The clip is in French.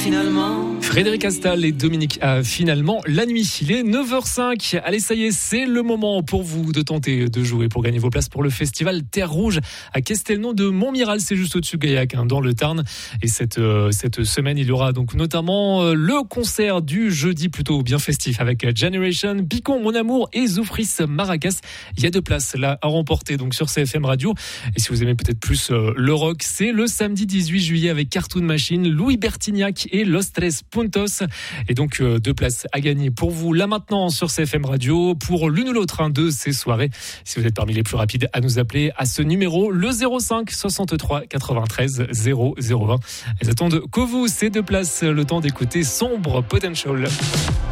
finalement. Frédéric Astal et Dominique A, finalement, la nuit, il est 9h05. Allez, ça y est, c'est le moment pour vous de tenter de jouer pour gagner vos places pour le festival Terre Rouge à Castelnau de Montmiral. C'est juste au-dessus de Gaillac, dans le Tarn. Et cette semaine, il y aura donc notamment le concert du jeudi plutôt bien festif avec Generation, Picon, Mon Amour et Zoufris Maracas. Il y a 2 places là à remporter donc sur CFM Radio. Et si vous aimez peut-être plus le rock, c'est le samedi 18 juillet avec Cartoon Machine, Louis Bertignac et Los Tres Puntos. Et donc 2 places à gagner pour vous là maintenant sur CFM Radio pour l'une ou l'autre de ces soirées. Si vous êtes parmi les plus rapides à nous appeler à ce numéro, le 05 63 93 0020. Elles attendent que vous, ces 2 places, le temps d'écouter Sombre Potential.